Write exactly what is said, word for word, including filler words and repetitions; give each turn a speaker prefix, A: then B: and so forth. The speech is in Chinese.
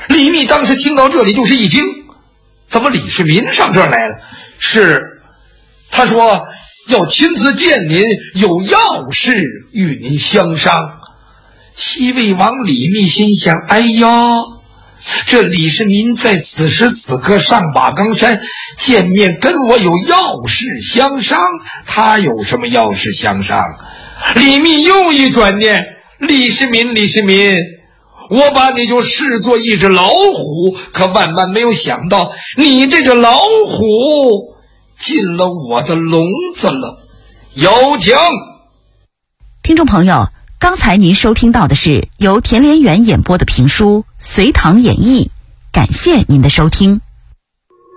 A: 李密当时听到这里就是一惊，怎么李世民上这儿来了？是，他说要亲自见您，有要事与您相商。西魏王李密心想，哎呀，这李世民在此时此刻上瓦岗山见面，跟我有要事相商，他有什么要事相商？李密又一转念，李世民李世民，我把你就视作一只老虎，可万万没有想到你这只老虎进了我的笼子了。有请。
B: 听众朋友，刚才您收听到的是由田连元演播的评书《隋唐演义》，感谢您的收听。